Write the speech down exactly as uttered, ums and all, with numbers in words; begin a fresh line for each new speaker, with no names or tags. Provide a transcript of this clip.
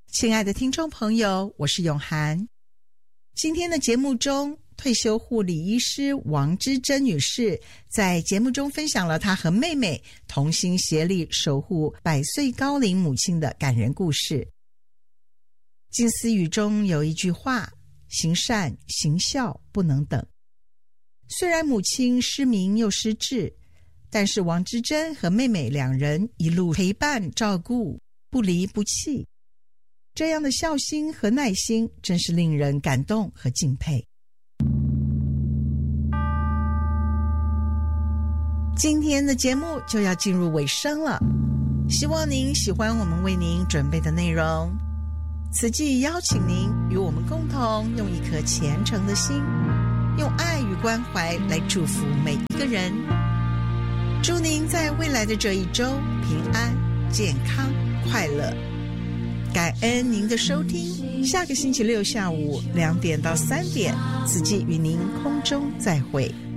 亲爱的听众朋友，我是永涵。今天的节目中，退休护理医师王之珍女士在节目中分享了她和妹妹同心协力守护百岁高龄母亲的感人故事。近思语中有一句话，行善行孝不能等。虽然母亲失明又失智，但是王之珍和妹妹两人一路陪伴照顾，不离不弃，这样的孝心和耐心真是令人感动和敬佩。今天的节目就要进入尾声了，希望您喜欢我们为您准备的内容。此际邀请您与我们共同用一颗虔诚的心，用爱与关怀来祝福每一个人。祝您在未来的这一周平安、健康、快乐。感恩您的收听，下个星期六下午两点到三点，此际与您空中再会。